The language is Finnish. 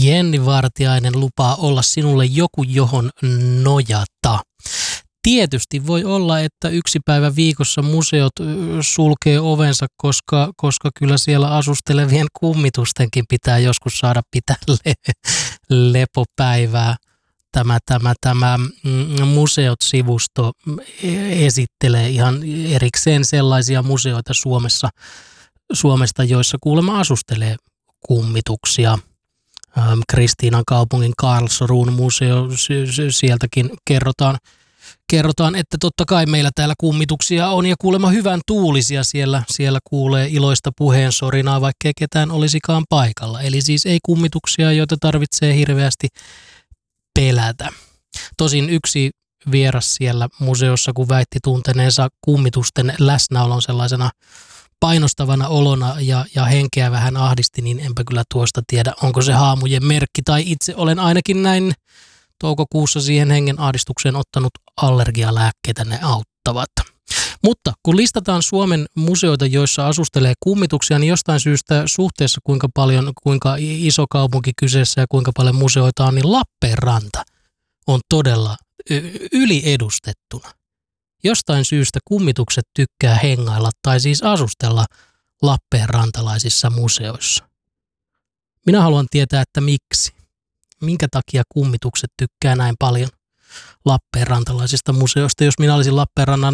Jenni Vartiainen lupaa olla sinulle joku, johon nojata. Tietysti voi olla, että yksi päivä viikossa museot sulkee ovensa, koska kyllä siellä asustelevien kummitustenkin pitää joskus saada pitää lepopäivää. Tämä Museot-sivusto esittelee ihan erikseen sellaisia museoita Suomesta, joissa kuulemma asustelee kummituksia. Kristiinan kaupungin Karlsruun museo, sieltäkin kerrotaan, että totta kai meillä täällä kummituksia on ja kuulemma hyvän tuulisia siellä kuulee iloista puheensorinaa, vaikkei ketään olisikaan paikalla. Eli siis ei kummituksia, joita tarvitsee hirveästi pelätä. Tosin yksi vieras siellä museossa, kun väitti tunteneensa kummitusten läsnäolon sellaisena painostavana olona ja henkeä vähän ahdisti, niin enpä kyllä tuosta tiedä, onko se haamujen merkki, tai itse olen ainakin näin toukokuussa siihen hengen ahdistukseen ottanut allergialääkkeitä, ne auttavat. Mutta kun listataan Suomen museoita, joissa asustelee kummituksia, niin jostain syystä suhteessa kuinka iso kaupunki kyseessä ja kuinka paljon museoita on, niin Lappeenranta on todella yliedustettuna. Jostain syystä kummitukset tykkää hengailla tai siis asustella lappeenrantalaisissa museoissa. Minä haluan tietää, että miksi. Minkä takia kummitukset tykkää näin paljon lappeenrantalaisista museoista? Jos minä olisin Lappeenrannan